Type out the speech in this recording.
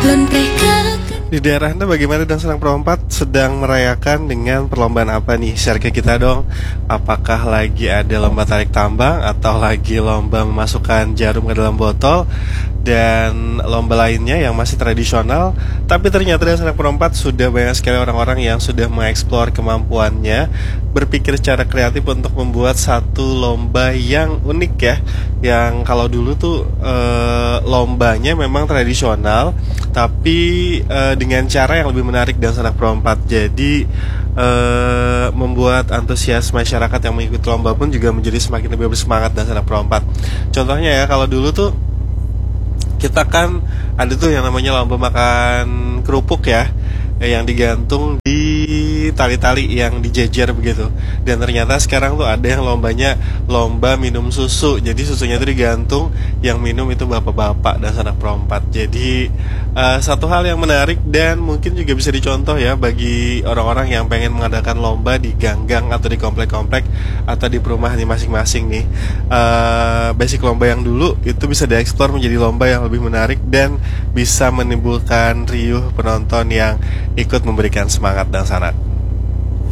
Di daerah Anda bagaimana dan Senang Perompak sedang merayakan dengan perlombaan apa nih? Share ke kita dong. Apakah lagi ada lomba tarik tambang atau lagi lomba memasukkan jarum ke dalam botol dan lomba lainnya yang masih tradisional? Tapi ternyata di Senang Perompak sudah banyak sekali orang-orang yang sudah mengeksplor kemampuannya, berpikir secara kreatif untuk membuat satu lomba yang unik ya. Yang kalau dulu tuh lombanya memang tradisional, tapi dengan cara yang lebih menarik dan Sanak Perompak. Jadi membuat antusias masyarakat yang mengikuti lomba pun juga menjadi semakin lebih bersemangat dan Sanak Perompak. Contohnya ya, kalau dulu tuh kita kan ada tuh yang namanya lomba makan kerupuk ya, yang digantung di tali-tali yang dijejer begitu. Dan ternyata sekarang tuh ada yang lombanya lomba minum susu. Jadi susunya itu digantung, yang minum itu bapak-bapak dan Sanak Perompak. Jadi satu hal yang menarik dan mungkin juga bisa dicontoh ya bagi orang-orang yang pengen mengadakan lomba di gang-gang atau di komplek-komplek atau di perumahan masing-masing nih. Basic lomba yang dulu itu bisa dieksplor menjadi lomba yang lebih menarik dan bisa menimbulkan riuh penonton yang ikut memberikan semangat dan Sanak.